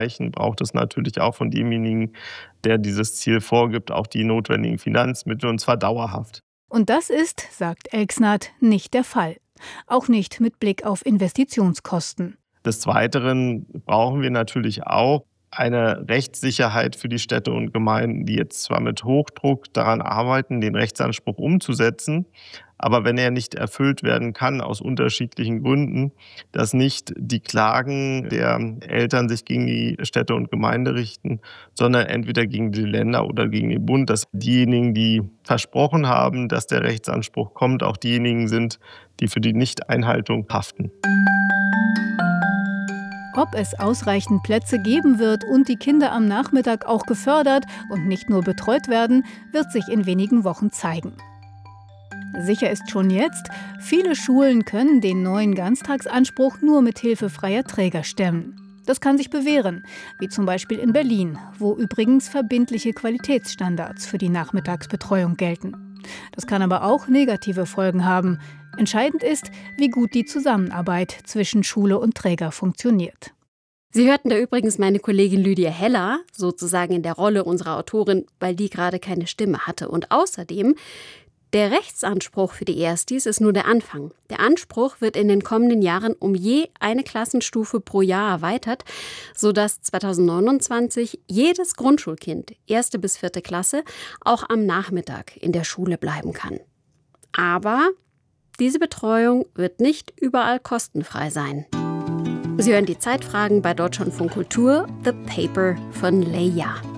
braucht es natürlich auch von demjenigen, der dieses Ziel vorgibt, auch die notwendigen Finanzmittel, und zwar dauerhaft. Und das ist, sagt Elksnath, nicht der Fall. Auch nicht mit Blick auf Investitionskosten. Des Weiteren brauchen wir natürlich auch eine Rechtssicherheit für die Städte und Gemeinden, die jetzt zwar mit Hochdruck daran arbeiten, den Rechtsanspruch umzusetzen, aber wenn er nicht erfüllt werden kann, aus unterschiedlichen Gründen, dass nicht die Klagen der Eltern sich gegen die Städte und Gemeinde richten, sondern entweder gegen die Länder oder gegen den Bund, dass diejenigen, die versprochen haben, dass der Rechtsanspruch kommt, auch diejenigen sind, die für die Nichteinhaltung haften. Ob es ausreichend Plätze geben wird und die Kinder am Nachmittag auch gefördert und nicht nur betreut werden, wird sich in wenigen Wochen zeigen. Sicher ist schon jetzt, viele Schulen können den neuen Ganztagsanspruch nur mit Hilfe freier Träger stemmen. Das kann sich bewähren, wie zum Beispiel in Berlin, wo übrigens verbindliche Qualitätsstandards für die Nachmittagsbetreuung gelten. Das kann aber auch negative Folgen haben. Entscheidend ist, wie gut die Zusammenarbeit zwischen Schule und Träger funktioniert. Sie hörten da übrigens meine Kollegin Lydia Heller, sozusagen in der Rolle unserer Autorin, weil die gerade keine Stimme hatte. Und außerdem, der Rechtsanspruch für die Erstis ist nur der Anfang. Der Anspruch wird in den kommenden Jahren um je eine Klassenstufe pro Jahr erweitert, sodass 2029 jedes Grundschulkind, 1. bis 4. Klasse, auch am Nachmittag in der Schule bleiben kann. Aber diese Betreuung wird nicht überall kostenfrei sein. Sie hören die Zeitfragen bei Deutschlandfunk Kultur, The Paper von Leia.